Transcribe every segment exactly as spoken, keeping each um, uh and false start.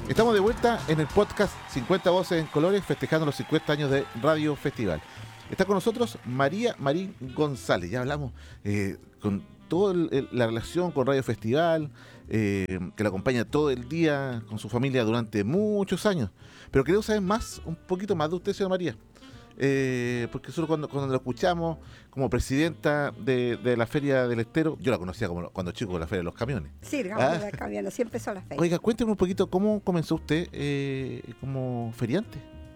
Estamos de vuelta en el podcast cincuenta Voces en Colores, festejando los cincuenta años de Radio Festival. Está con nosotros María Marín González. Ya hablamos eh, con toda la relación con Radio Festival, eh, que la acompaña todo el día con su familia durante muchos años. Pero queremos saber más, un poquito más de usted, señora María. Eh, porque solo cuando, cuando lo escuchamos como presidenta de, de la Feria del Estero, yo la conocía como cuando chico, la Feria de los Camiones. Sí, digamos, ah. de los camiones, así empezó la feria. Oiga, cuénteme un poquito, ¿cómo comenzó usted eh, como feriante?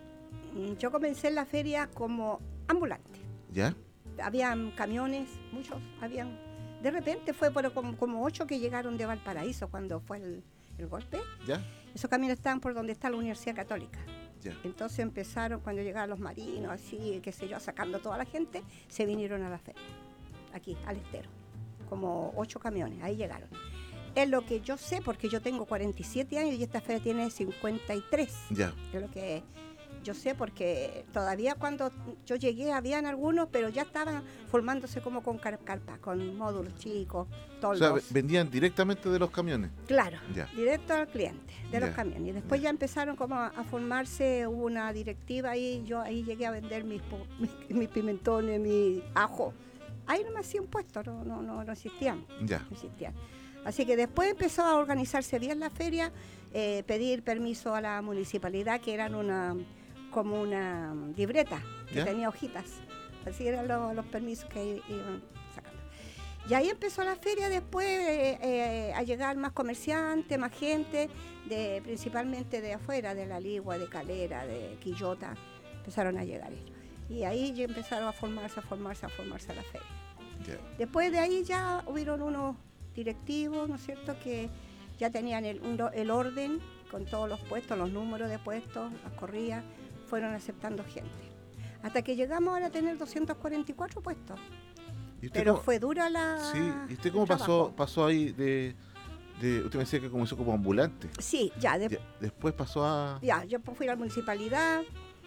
Yo comencé en la feria como ambulante. ¿Ya? Habían camiones, muchos, habían... De repente fue por como, como ocho que llegaron de Valparaíso cuando fue el, el golpe. ¿Ya? Esos camiones estaban por donde está la Universidad Católica. Ya. Entonces empezaron, cuando llegaron los marinos, así, qué sé yo, sacando toda la gente, se vinieron a la feria, aquí, al Estero, como ocho camiones, ahí llegaron. Es lo que yo sé, porque yo tengo cuarenta y siete años y esta feria tiene cincuenta y tres. Ya. Es lo que yo sé, porque todavía cuando yo llegué habían algunos, pero ya estaban formándose como con carpa, con módulos chicos, toldos. O sea, vendían directamente de los camiones. Claro, ya. Directo al cliente de ya. los camiones. Y después ya, ya empezaron como a, a formarse, hubo una directiva ahí, yo ahí llegué a vender mis, mis, mis pimentones, mi ajo. Ahí no me hacían puestos, no, no, no, no existían. Ya. No existían. Así que después empezó a organizarse bien la feria, eh, pedir permiso a la municipalidad, que eran una... como una libreta que ¿Ya? tenía hojitas. Así eran los, los permisos que iban sacando. Y ahí empezó la feria después eh, eh, a llegar más comerciantes, más gente, de, principalmente de afuera, de La Ligua, de Calera, de Quillota, empezaron a llegar ellos. Y ahí ya empezaron a formarse, a formarse, a formarse a la feria. Yeah. Después de ahí ya hubieron unos directivos, ¿no es cierto?, que ya tenían el, el orden con todos los puestos, los números de puestos, las corridas, fueron aceptando gente. Hasta que llegamos ahora a tener doscientos cuarenta y cuatro puestos. Pero cómo, fue dura la... Sí, ¿y usted cómo pasó, pasó ahí de, de... Usted me decía que comenzó como ambulante. Sí, ya, de, ya. Después pasó a... Ya, yo fui a la municipalidad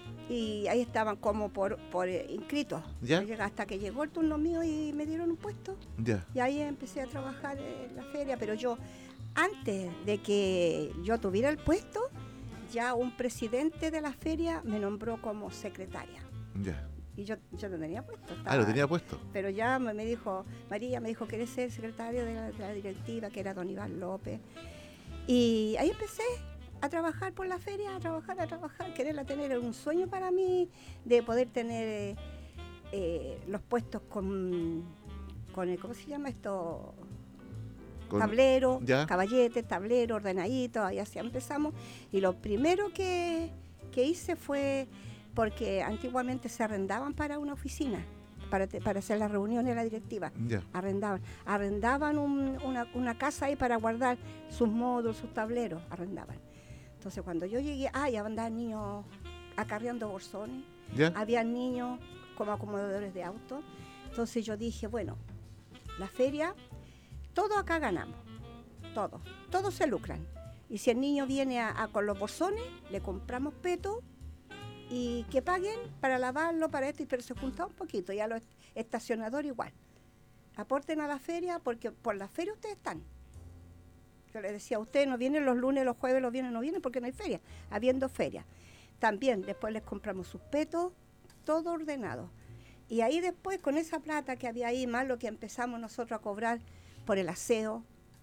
y ahí estaban como por, por eh, inscritos. ¿Ya? Hasta que llegó el turno mío y me dieron un puesto. Ya. Y ahí empecé a trabajar en la feria, pero yo, antes de que yo tuviera el puesto, ya un presidente de la feria me nombró como secretaria. Ya. Y yo, yo no tenía puesto. Estaba, ah, lo tenía puesto. Pero ya me, me dijo, María me dijo, ¿querés ser secretario de la, de la directiva? Que era don Iván López. Y ahí empecé a trabajar por la feria, a trabajar, a trabajar, quererla tener. Era un sueño para mí de poder tener eh, eh, los puestos con, con el, ¿cómo se llama esto? Con, tablero, ¿ya? Caballete, tablero, ordenadito, ahí así empezamos. Y lo primero que, que hice fue, porque antiguamente se arrendaban para una oficina, para, para hacer las reuniones de la directiva, ¿Ya? arrendaban, arrendaban un, una, una casa ahí para guardar sus módulos, sus tableros, arrendaban. Entonces cuando yo llegué, ah, ya andaban niños acarreando bolsones, ¿Ya? Había niños como acomodadores de autos. Entonces yo dije, bueno, la feria... Todos acá ganamos, todos, todos se lucran. Y si el niño viene a, a con los bolsones, le compramos peto y que paguen para lavarlo, para esto, pero se junta un poquito, y a los estacionadores igual. Aporten a la feria, porque por la feria ustedes están. Yo les decía, ustedes no vienen los lunes, los jueves, los viernes no vienen porque no hay feria, habiendo feria. También después les compramos sus petos, todo ordenado. Y ahí después, con esa plata que había ahí, más lo que empezamos nosotros a cobrar por el aseo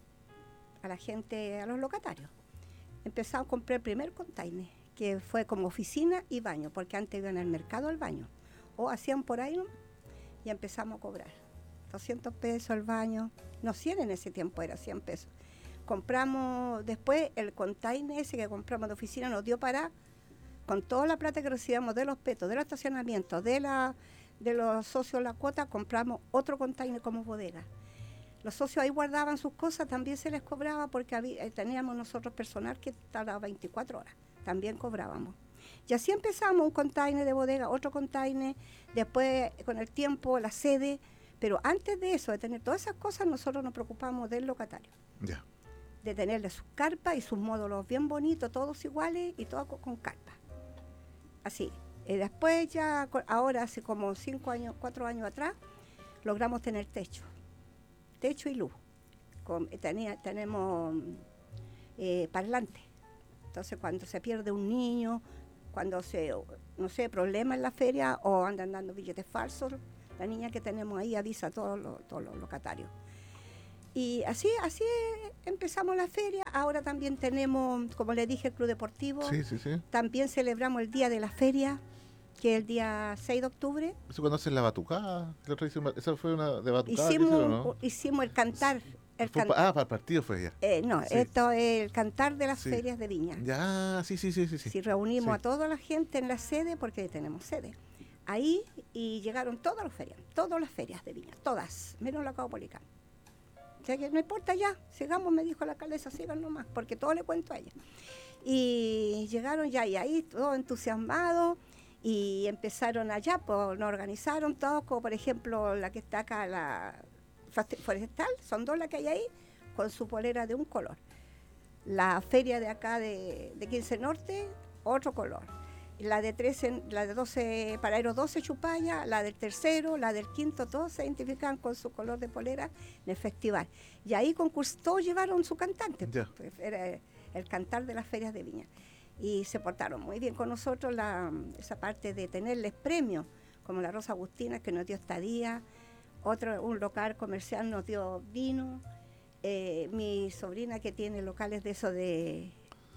a la gente, a los locatarios. Empezamos a comprar el primer container, que fue como oficina y baño, porque antes iban al mercado al baño, o hacían por ahí, ¿no? Y empezamos a cobrar doscientos pesos el baño, no cien en ese tiempo, era cien pesos. Compramos, después el container ese que compramos de oficina nos dio para, con toda la plata que recibíamos de los petos, del estacionamiento, de, la, de los socios la cuota, compramos otro container como bodega. Los socios ahí guardaban sus cosas, también se les cobraba porque había, teníamos nosotros personal que estaba veinticuatro horas, también cobrábamos. Y así empezamos, un container de bodega, otro container, después con el tiempo la sede, pero antes de eso, de tener todas esas cosas, nosotros nos preocupamos del locatario. Ya. De tenerle sus carpas y sus módulos bien bonitos, todos iguales y todos con, con carpas. Así. Y después ya, ahora hace como cinco años, cuatro años atrás, logramos tener techo. Techo y luz. Con, tenía, tenemos eh, parlantes. Entonces, cuando se pierde un niño, cuando se, no sé, problema en la feria o andan dando billetes falsos, la niña que tenemos ahí avisa a todos los, todos los locatarios. Y así, así empezamos la feria. Ahora también tenemos, como le dije, el Club Deportivo. Sí, sí, sí. También celebramos el Día de la Feria, que es el día seis de octubre. ¿Eso cuando hacen la batucada? ¿Esa fue una de batucada? Hicimos, que hicieron, ¿no? hicimos el cantar. El Fue can... pa- ah, para el partido fue ya. eh, no, Sí. esto es el cantar de las Sí. ferias de Viña. Ya, sí, sí, sí, sí. sí. Si reunimos Sí. a toda la gente en la sede, porque tenemos sede, ahí y llegaron todas las ferias, todas las ferias de Viña, todas, menos la Caupolicán. O sea que no importa ya, sigamos, me dijo la alcaldesa, sigan nomás, porque todo le cuento a ella. Y llegaron ya y ahí todos entusiasmados y empezaron allá, pues nos organizaron todos, como por ejemplo la que está acá, la forestal, son dos las que hay ahí, con su polera de un color. La feria de acá de, de quince Norte, otro color. La de trece, la de doce, Paraderos doce Chupaya, la del tercero, la del quinto, todos se identifican con su color de polera en el festival. Y ahí concursó, todos llevaron su cantante, Ya. pues, era el cantar de las ferias de Viña. Y se portaron muy bien con nosotros, la, esa parte de tenerles premios, como la Rosa Agustina, que nos dio estadía, otro, un local comercial nos dio vino, eh, mi sobrina que tiene locales de eso de...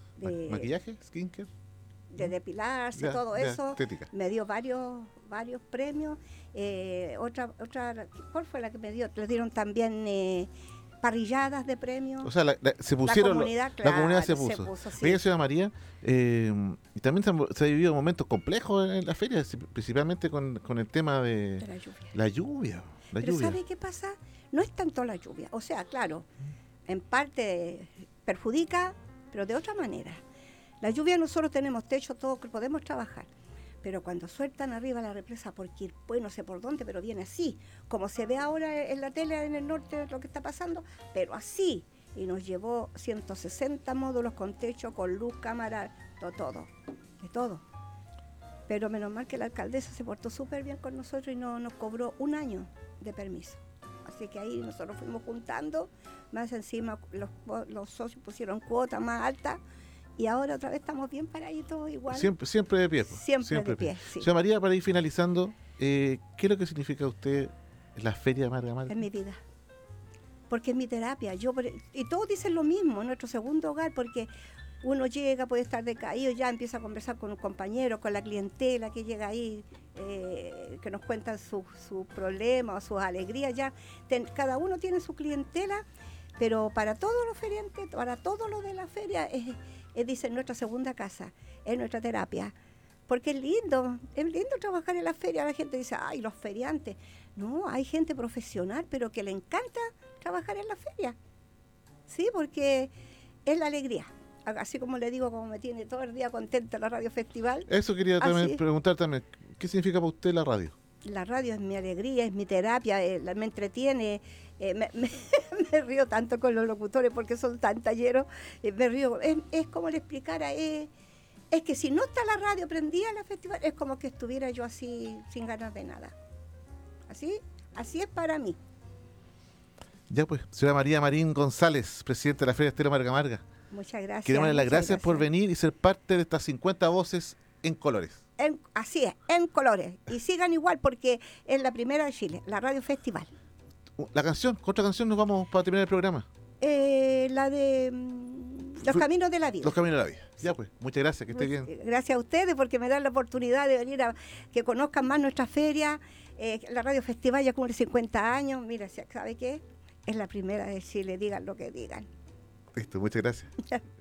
de ¿Maquillaje? ¿Skincare? de depilarse, Ya, todo ya, eso, estética. me dio varios varios premios. Eh, otra, otra, ¿cuál fue la que me dio? Le dieron también eh, parrilladas de premios. O sea, la- la- se pusieron. lo- comunidad, la comunidad se claro, se puso. puso, sí. Oiga, señora María, eh, y también se han, se ha vivido momentos complejos en la feria, si- principalmente con, con el tema de de la lluvia. la lluvia. La Pero lluvia. ¿sabe qué pasa? No es tanto la lluvia. O sea, claro, en parte perjudica, pero de otra manera. La lluvia nosotros tenemos techo, todo que podemos trabajar. Pero cuando sueltan arriba la represa por Quilpué, no sé por dónde, pero viene así. Como se ve ahora en la tele en el norte lo que está pasando, pero así. Y nos llevó ciento sesenta módulos con techo, con luz, cámara, todo, todo. De todo. Pero menos mal que la alcaldesa se portó súper bien con nosotros y no nos cobró un año de permiso. Así que ahí nosotros fuimos juntando, más encima los, los socios pusieron cuotas más altas y ahora otra vez estamos bien paraditos igual. Siempre, siempre de pie. pues. Siempre de pie, sí. Señora María, para ir finalizando, eh, ¿qué es lo que significa usted la Feria de Marga Marga? En mi vida. Porque es mi terapia. Yo, por- y todos dicen lo mismo, nuestro segundo hogar, porque uno llega, puede estar decaído, ya empieza a conversar con un compañero, con la clientela que llega ahí, eh, que nos cuentan sus su problemas, sus alegrías, ya ten- cada uno tiene su clientela, pero para todos los feriantes, para todo lo de la feria, es, es dicen nuestra segunda casa, es nuestra terapia. Porque es lindo, es lindo trabajar en la feria. La gente dice, ay, los feriantes. No, hay gente profesional, pero que le encanta trabajar en la feria. Sí, porque es la alegría. Así como le digo, como me tiene todo el día contenta la Radio Festival. Eso quería también Así. preguntar también. ¿Qué significa para usted la radio? La radio es mi alegría, es mi terapia, eh, la- me entretiene. eh, me, me- me río tanto con los locutores porque son tan talleros. eh, me río. Es, es como le explicara, eh, es que si no está la radio prendida en la festival, es como que estuviera yo así sin ganas de nada. Así, así es para mí. Ya pues, señora María Marín González, presidenta de la Feria Estero Marga Marga. Muchas gracias. Queremos darle las muchas gracias por venir y ser parte de estas cincuenta voces en colores. En- así es, en colores. Y sigan igual porque es la primera de Chile, la Radio Festival. La canción, con otra canción nos vamos para terminar el programa. Eh, la de mm, Los Fue- Caminos de la Vida. Los Caminos de la Vida. Ya pues, muchas gracias, que esté bien. Gracias a ustedes porque me dan la oportunidad de venir a que conozcan más nuestra feria. Eh, la Radio Festival ya cumple cincuenta años. Mira, ¿sabe qué? Es la primera de Chile, digan lo que digan. Listo, muchas gracias.